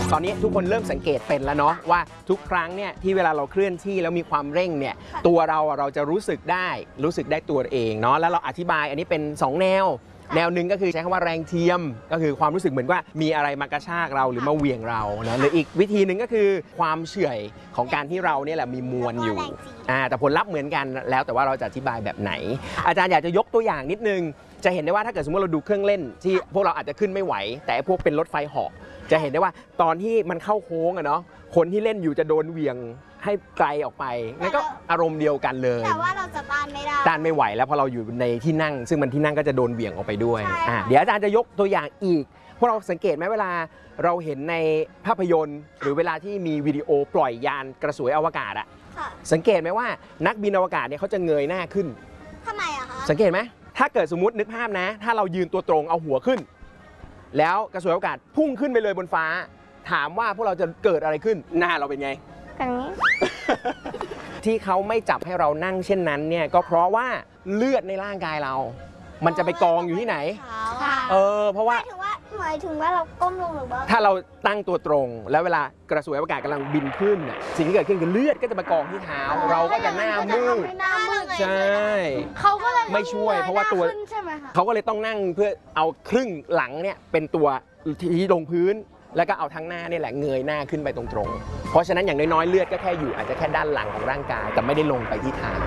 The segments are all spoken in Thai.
ตอนนี้ทุกคนเริ่มสังเกตเป็นแล้วเนาะว่าทุกครั้งเนี่ยที่เวลาเราเคลื่อนที่แล้วมีความเร่งเนี่ยตัวเราจะรู้สึกได้ตัวเองเนาะแล้วเราอธิบายอันนี้เป็น2แนวหนึ่งก็คือใช้คำว่าแรงเทียมก็คือความรู้สึกเหมือนว่ามีอะไรมากระชากเราหรือมาเหวี่ยงเรานะหรืออีกวิธีหนึ่งก็คือความเฉื่อยของการที่เราเนี่ยแหละมีมวลอยู่แต่ผลลัพธ์เหมือนกันแล้วแต่ว่าเราจะอธิบายแบบไหนอาจารย์อยากจะยกตัวอย่างนิดนึงจะเห็นได้ว่าถ้าเกิดสมมติเราดูเครื่องเล่นที่พวกเราอาจจะขึ้นไม่ไหวแต่พวกเป็นรถไฟเหาะจะเห็นได้ว่าตอนที่มันเข้าโค้งอะเนาะคนที่เล่นอยู่จะโดนเหวี่ยงให้ไกลออกไปนั่นก็อารมณ์เดียวกันเลยแต่ว่าเราจะต้านไม่ได้ต้านไม่ไหวแล้วพอเราอยู่ในที่นั่งซึ่งมันที่นั่งก็จะโดนเหวี่ยงออกไปด้วยเดี๋ยวอาจารย์จะยกตัวอย่างอีกพวกเราสังเกตไหมเวลาเราเห็นในภาพยนตร์หรือเวลาที่มีวิดีโอปล่อยยานกระสวยอวกาศอะสังเกตไหมว่านักบินอวกาศเนี่ยเขาจะเงยหน้าขึ้นทำไมอะคะสังเกตไหมถ้าเกิดสมมตินึกภาพนะถ้าเรายืนตัวตรงเอาหัวขึ้นแล้วกระสวยอวกาศพุ่งขึ้นไปเลยบนฟ้าถามว่าพวกเราจะเกิดอะไรขึ้นหน้าเราเป็นไงแบบนี้ที่เขาไม่จับให้เรานั่งเช่นนั้นเนี่ยก็เพราะว่าเลือดในร่างกายเรามันจะไปกองอยู่ที่ไหนเพราะว่าหมายถึงว่าเราก้มลงหรือว่าถ้าเราตั้งตัวตรงแล้วเวลากระสวยอวกาศกำลังบินขึ้นสิ่งที่เกิดขึ้นคือเลือดก็จะมากองที่เท้าเราก็จะหน้ามืดใช่เขาก็เลยไม่ช่วยเพราะว่าตัวเขาก็เลยต้องนั่งเพื่อเอาครึ่งหลังเนี่ยเป็นตัวที่ลงพื้นแล้วก็เอาทั้งหน้านี่แหละเงยหน้าขึ้นไปตรงๆเพราะฉะนั้นอย่างน้อยๆเลือดก็แค่อยู่อาจจะแค่ด้านหลังของร่างกายแต่ไม่ได้ลงไปที่เท้า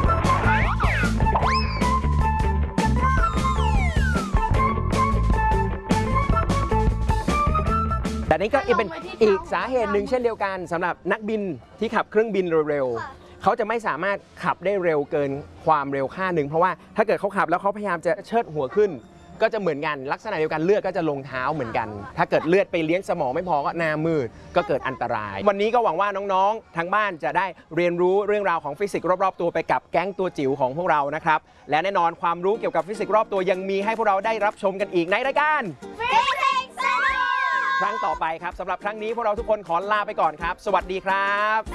แต่นี่ก็เป็นอีกสาเหตุหนึ่งเช่นเดียวกันสำหรับนักบินที่ขับเครื่องบินเร็วๆเขาจะไม่สามารถขับได้เร็วเกินความเร็วค่าหนึ่งเพราะว่าถ้าเกิดเขาขับแล้วเขาพยายามจะเชิดหัวขึ้นก็จะเหมือนกันลักษณะเดียวกันเลือดก็จะลงเท้าเหมือนกันถ้าเกิดเลือดไปเลี้ยงสมองไม่พอก็หน้ามืดก็เกิดอันตรายวันนี้ก็หวังว่าน้องๆทางบ้านจะได้เรียนรู้เรื่องราวของฟิสิกส์รอบๆตัวไปกับแก๊งตัวจิ๋วของพวกเรานะครับและแน่นอนความรู้เกี่ยวกับฟิสิกส์รอบตัวยังมีให้พวกเราได้รับชมกันอีกในรายการครั้งต่อไปครับสำหรับครั้งนี้พวกเราทุกคนขอลาไปก่อนครับสวัสดีครับ